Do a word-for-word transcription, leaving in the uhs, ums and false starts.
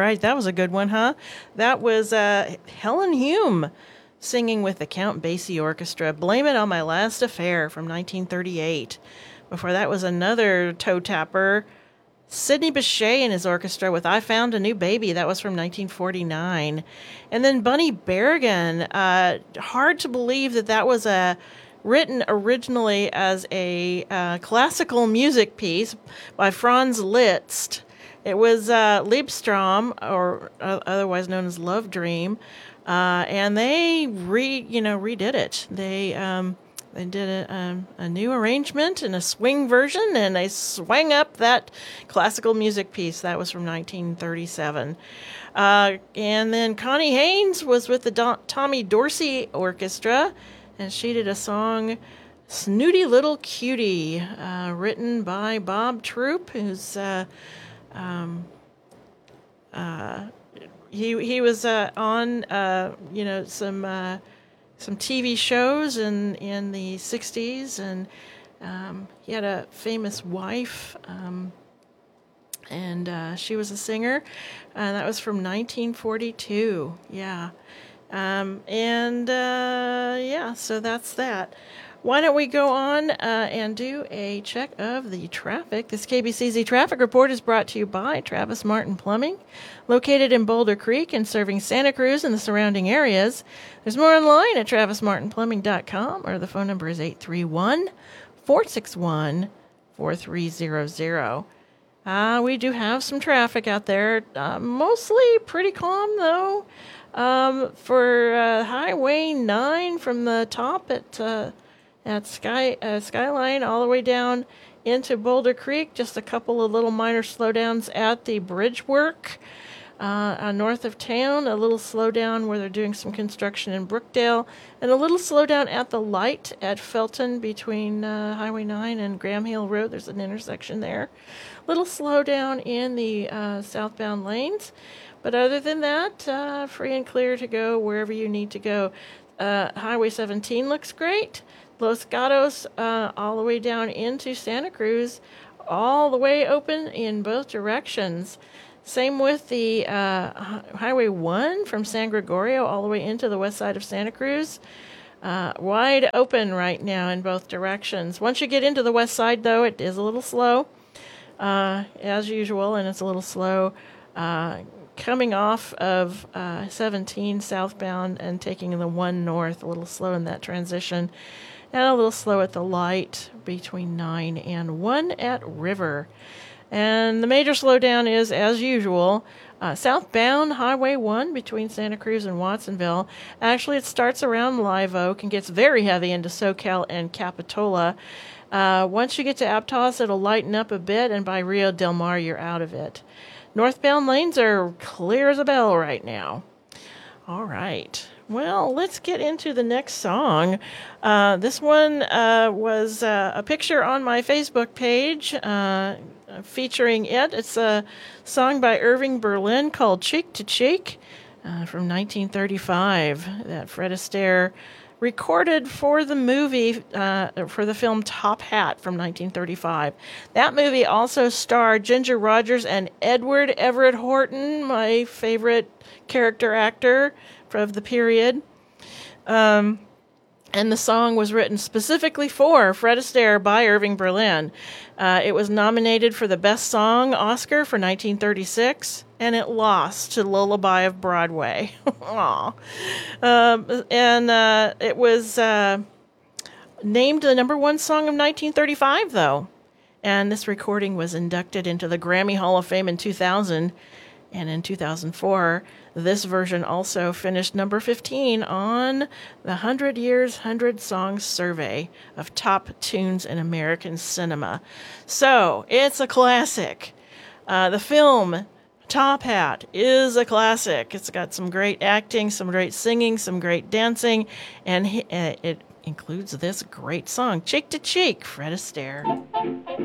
right. That was a good one, huh? That was uh, Helen Hume singing with the Count Basie Orchestra, Blame It on My Last Affair from nineteen thirty-eight. Before that was another toe tapper, Sidney Bechet and his orchestra with I Found a New Baby. That was from nineteen forty-nine. And then Bunny Berrigan. Uh, hard to believe that that was a written originally as a uh, classical music piece by Franz Liszt. It was uh, Liebestrom, or uh, otherwise known as Love Dream, uh, and they re you know redid it. They um, they did a, um, a new arrangement and a swing version, and they swang up that classical music piece. That was from nineteen thirty-seven. Uh, and then Connie Haynes was with the Do- Tommy Dorsey Orchestra, and she did a song, Snooty Little Cutie, uh, written by Bob Troop, who's uh, um, uh, he he was uh, on uh, you know some uh, some T V shows in in the sixties, and um, he had a famous wife, um, and uh, she was a singer, and that was from nineteen forty-two. Yeah. Um, and, uh, yeah, so that's that. Why don't we go on, uh, and do a check of the traffic. This K B C Z traffic report is brought to you by Travis Martin Plumbing, located in Boulder Creek and serving Santa Cruz and the surrounding areas. There's more online at travis martin plumbing dot com, or the phone number is eight three one, four six one, four three zero zero. Uh, we do have some traffic out there, uh, mostly pretty calm though. Um, for uh, Highway nine from the top at uh, at Sky uh, Skyline all the way down into Boulder Creek, just a couple of little minor slowdowns at the bridge work uh, uh, north of town, a little slowdown where they're doing some construction in Brookdale, and a little slowdown at the light at Felton between uh, Highway nine and Graham Hill Road. There's an intersection there. Little slowdown in the uh, southbound lanes. But other than that, uh, free and clear to go wherever you need to go. Uh, Highway seventeen looks great. Los Gatos uh, all the way down into Santa Cruz, all the way open in both directions. Same with the uh, Highway one from San Gregorio all the way into the west side of Santa Cruz. Uh, wide open right now in both directions. Once you get into the west side, though, it is a little slow, uh, as usual, and it's a little slow uh coming off of uh, seventeen southbound and taking the one north, a little slow in that transition, and a little slow at the light between nine and one at River. And the major slowdown is, as usual, uh, southbound Highway one between Santa Cruz and Watsonville. Actually, it starts around Live Oak and gets very heavy into SoCal and Capitola. Uh, once you get to Aptos, it'll lighten up a bit, and by Rio Del Mar, you're out of it. Northbound lanes are clear as a bell right now. All right. Well, let's get into the next song. Uh, this one uh, was uh, a picture on my Facebook page uh, featuring it. It's a song by Irving Berlin called Cheek to Cheek uh, from nineteen thirty-five that Fred Astaire recorded for the movie, uh, for the film Top Hat from nineteen thirty-five. That movie also starred Ginger Rogers and Edward Everett Horton, my favorite character actor of the period. Um, and the song was written specifically for Fred Astaire by Irving Berlin. Uh, it was nominated for the Best Song Oscar for nineteen thirty-six, and it lost to Lullaby of Broadway. Aw. Um, and uh, it was uh, named the number one song of nineteen thirty-five, though. And this recording was inducted into the Grammy Hall of Fame in two thousand. And in two thousand four, this version also finished number fifteen on the one hundred Years, one hundred Songs survey of top tunes in American cinema. So, it's a classic. Uh, the film Top Hat is a classic. It's got some great acting, some great singing, some great dancing, and he, uh, it includes this great song, Cheek to Cheek, Fred Astaire.